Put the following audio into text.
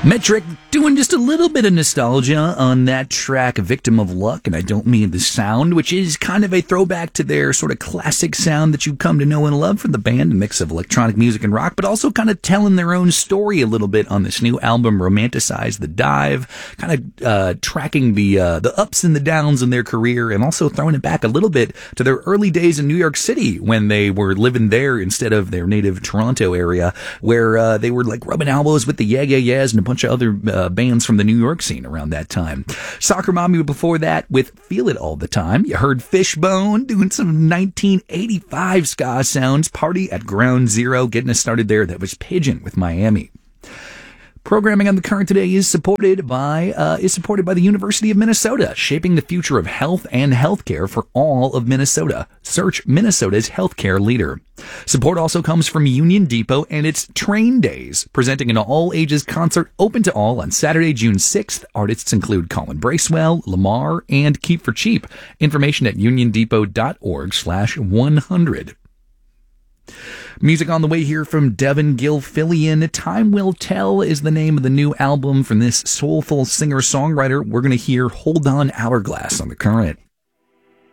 Metric doing just a little bit of nostalgia on that track, Victim of Luck, and I don't mean the sound, which is kind of a throwback to their sort of classic sound that you've come to know and love from the band, a mix of electronic music and rock, but also kind of telling their own story a little bit on this new album, Romanticize the Dive, kind of tracking the ups and the downs in their career, and also throwing it back a little bit to their early days in New York City when they were living there instead of their native Toronto area, where they were like rubbing elbows with the Yeah Yeah Yeahs and a bunch of other bands from the New York scene around that time. Soccer Mommy before that with Feel It All the Time. You heard Fishbone doing some 1985 ska sounds. Party at Ground Zero getting us started there. That was Pigeon with Miami. Programming on The Current today is supported by the University of Minnesota, shaping the future of health and healthcare for all of Minnesota. Search Minnesota's healthcare leader. Support also comes from Union Depot and its Train Days, presenting an all-ages concert open to all on Saturday, June 6th. Artists include Colin Bracewell, Lamar, and Keep for Cheap. Information at uniondepot.org/100. Music on the way here from Devin Gilfillian. Time Will Tell is the name of the new album from this soulful singer-songwriter. We're going to hear Hold On Hourglass on The Current.